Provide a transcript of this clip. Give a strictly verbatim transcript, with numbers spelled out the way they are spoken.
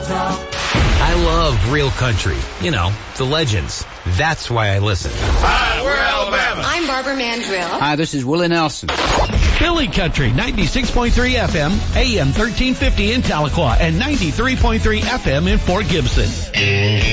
I love real country. You know, the legends. That's why I listen. Hi, we're Alabama. I'm Barbara Mandrill. Hi, this is Willie Nelson. Philly Country, ninety-six point three F M, A M thirteen fifty in Tahlequah, and ninety-three point three F M in Fort Gibson.